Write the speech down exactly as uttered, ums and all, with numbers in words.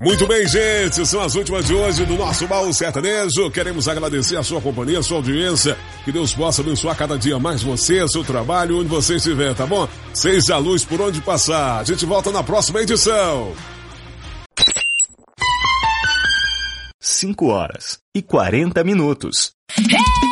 Muito bem, gente, são as últimas de hoje do nosso Baú Sertanejo. Queremos agradecer a sua companhia, a sua audiência. Que Deus possa abençoar cada dia mais você, seu trabalho, onde você estiver, tá bom? Seja a luz por onde passar. A gente volta na próxima edição. cinco horas e quarenta minutos.